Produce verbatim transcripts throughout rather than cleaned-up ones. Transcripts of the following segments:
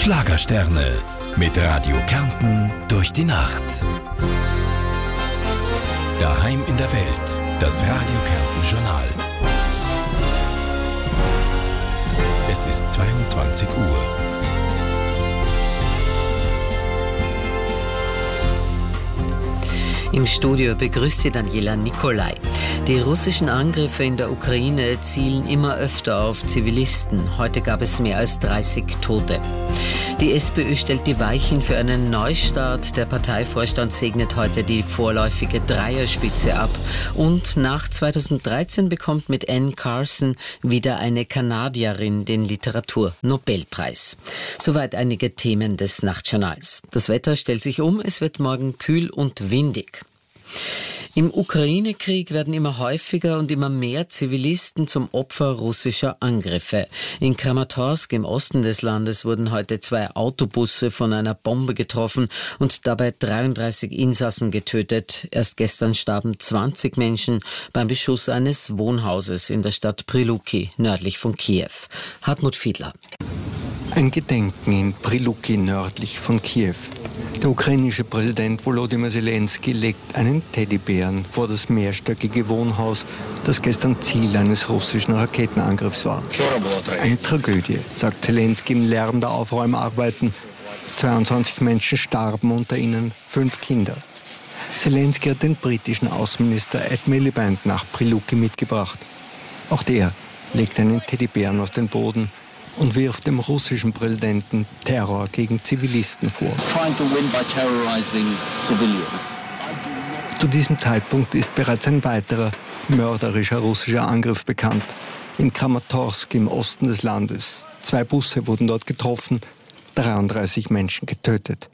Schlagersterne mit Radio Kärnten durch die Nacht. Daheim in der Welt, das Radio Kärnten Journal. Es ist zweiundzwanzig Uhr. Im Studio begrüßt sie Daniela Nicolai. Die russischen Angriffe in der Ukraine zielen immer öfter auf Zivilisten. Heute gab es mehr als dreißig Tote. Die SPÖ stellt die Weichen für einen Neustart. Der Parteivorstand segnet heute die vorläufige Dreierspitze ab. Und nach zweitausenddreizehn bekommt mit Anne Carson wieder eine Kanadierin den Literaturnobelpreis. Soweit einige Themen des Nachtjournals. Das Wetter stellt sich um. Es wird morgen kühl und windig. Im Ukraine-Krieg werden immer häufiger und immer mehr Zivilisten zum Opfer russischer Angriffe. In Kramatorsk im Osten des Landes wurden heute zwei Autobusse von einer Bombe getroffen und dabei dreiunddreißig Insassen getötet. Erst gestern starben zwanzig Menschen beim Beschuss eines Wohnhauses in der Stadt Pryluki, nördlich von Kiew. Hartmut Fiedler. Ein Gedenken in Pryluki nördlich von Kiew. Der ukrainische Präsident Volodymyr Zelensky legt einen Teddybären vor das mehrstöckige Wohnhaus, das gestern Ziel eines russischen Raketenangriffs war. Eine Tragödie, sagt Zelensky im Lärm der Aufräumarbeiten. zweiundzwanzig Menschen starben, unter ihnen fünf Kinder. Zelensky hat den britischen Außenminister Ed Miliband nach Pryluki mitgebracht. Auch der legt einen Teddybären auf den Boden und wirft dem russischen Präsidenten Terror gegen Zivilisten vor. Zu diesem Zeitpunkt ist bereits ein weiterer mörderischer russischer Angriff bekannt. In Kramatorsk im Osten des Landes. Zwei Busse wurden dort getroffen, dreiunddreißig Menschen getötet.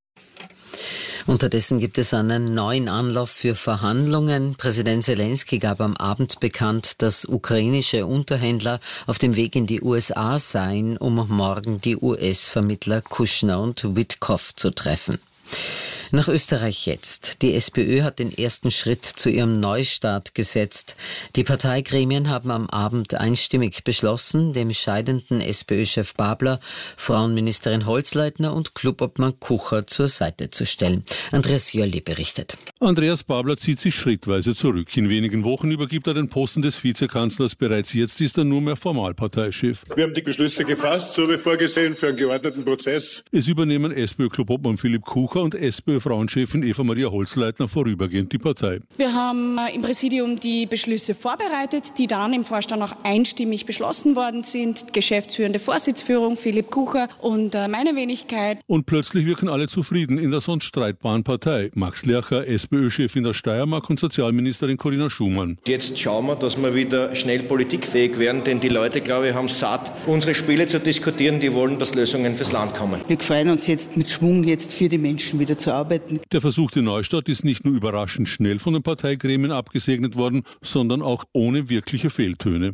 Unterdessen gibt es einen neuen Anlauf für Verhandlungen. Präsident Zelensky gab am Abend bekannt, dass ukrainische Unterhändler auf dem Weg in die U S A seien, um morgen die U S-Vermittler Kushner und Witkoff zu treffen. Nach Österreich jetzt. Die SPÖ hat den ersten Schritt zu ihrem Neustart gesetzt. Die Parteigremien haben am Abend einstimmig beschlossen, dem scheidenden SPÖ-Chef Babler, Frauenministerin Holzleitner und Clubobmann Kucher zur Seite zu stellen. Andreas Jölli berichtet. Andreas Babler zieht sich schrittweise zurück. In wenigen Wochen übergibt er den Posten des Vizekanzlers. Bereits jetzt ist er nur mehr Formalparteichef. Wir haben die Beschlüsse gefasst, so wie vorgesehen, für einen geordneten Prozess. Es übernehmen SPÖ-Clubobmann Philipp Kucher und SPÖ-Frauenchefin Eva-Maria Holzleitner vorübergehend die Partei. Wir haben im Präsidium die Beschlüsse vorbereitet, die dann im Vorstand auch einstimmig beschlossen worden sind. Geschäftsführende Vorsitzführung Philipp Kucher und meine Wenigkeit. Und plötzlich wirken alle zufrieden in der sonst streitbaren Partei. Max Lercher, SPÖ-Chef in der Steiermark und Sozialministerin Corinna Schumann. Jetzt schauen wir, dass wir wieder schnell politikfähig werden, denn die Leute, glaube ich, haben satt, unsere Spiele zu diskutieren. Die wollen, dass Lösungen fürs Land kommen. Wir freuen uns jetzt mit Schwung, jetzt für die Menschen wieder zu arbeiten. Der versuchte Neustart ist nicht nur überraschend schnell von den Parteigremien abgesegnet worden, sondern auch ohne wirkliche Fehltöne.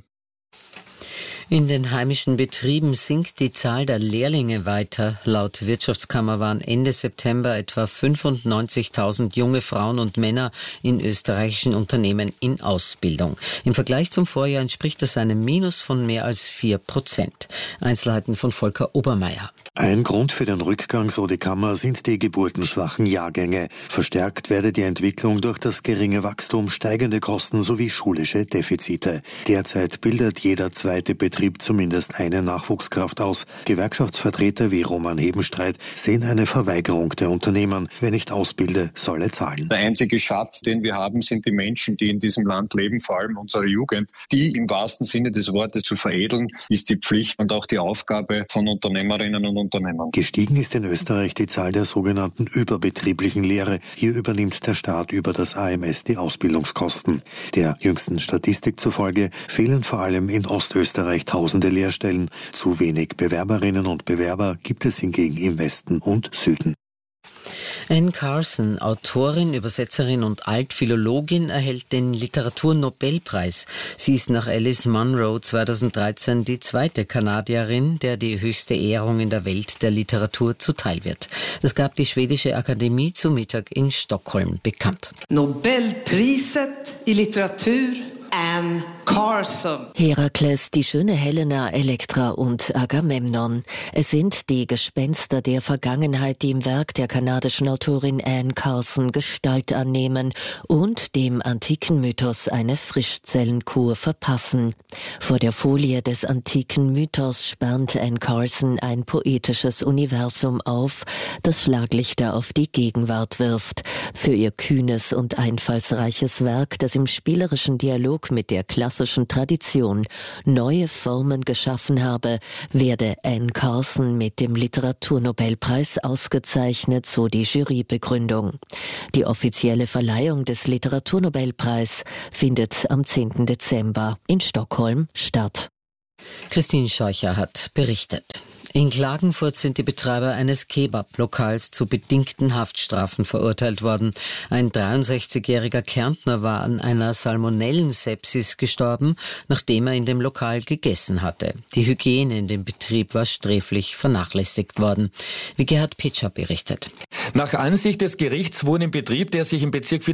In den heimischen Betrieben sinkt die Zahl der Lehrlinge weiter. Laut Wirtschaftskammer waren Ende September etwa fünfundneunzigtausend junge Frauen und Männer in österreichischen Unternehmen in Ausbildung. Im Vergleich zum Vorjahr entspricht das einem Minus von mehr als vier Prozent. Einzelheiten von Volker Obermeier. Ein Grund für den Rückgang, so die Kammer, sind die geburtenschwachen Jahrgänge. Verstärkt werde die Entwicklung durch das geringe Wachstum, steigende Kosten sowie schulische Defizite. Derzeit bildet jeder zweite Betrieb zumindest eine Nachwuchskraft aus. Gewerkschaftsvertreter wie Roman Hebenstreit sehen eine Verweigerung der Unternehmen. Wer nicht ausbilde, solle zahlen. Der einzige Schatz, den wir haben, sind die Menschen, die in diesem Land leben, vor allem unsere Jugend. Die im wahrsten Sinne des Wortes zu veredeln, ist die Pflicht und auch die Aufgabe von Unternehmerinnen und Unternehmern. Gestiegen ist in Österreich die Zahl der sogenannten überbetrieblichen Lehre. Hier übernimmt der Staat über das A M S die Ausbildungskosten. Der jüngsten Statistik zufolge fehlen vor allem in Ostösterreich tausende Lehrstellen. Zu wenig Bewerberinnen und Bewerber gibt es hingegen im Westen und Süden. Anne Carson, Autorin, Übersetzerin und Altphilologin, erhält den Literaturnobelpreis. Sie ist nach Alice Munro zweitausenddreizehn die zweite Kanadierin, der die höchste Ehrung in der Welt der Literatur zuteil wird. Das gab die schwedische Akademie zu Mittag in Stockholm bekannt. Nobelpriset i litteratur Anne Carson. Herakles, die schöne Helena, Elektra und Agamemnon. Es sind die Gespenster der Vergangenheit, die im Werk der kanadischen Autorin Anne Carson Gestalt annehmen und dem antiken Mythos eine Frischzellenkur verpassen. Vor der Folie des antiken Mythos spannt Anne Carson ein poetisches Universum auf, das Schlaglichter auf die Gegenwart wirft. Für ihr kühnes und einfallsreiches Werk, das im spielerischen Dialog mit der klassischen Tradition neue Formen geschaffen habe, werde Anne Carson mit dem Literaturnobelpreis ausgezeichnet, so die Jurybegründung. Die offizielle Verleihung des Literaturnobelpreis findet am zehnten Dezember in Stockholm statt. Christine Scheucher hat berichtet. In Klagenfurt sind die Betreiber eines Kebab-Lokals zu bedingten Haftstrafen verurteilt worden. Ein dreiundsechzigjähriger Kärntner war an einer Salmonellensepsis gestorben, nachdem er in dem Lokal gegessen hatte. Die Hygiene in dem Betrieb war sträflich vernachlässigt worden. Wie Gerhard Pitscher berichtet. Nach Ansicht des Gerichts wurden im Betrieb, der sich im Bezirk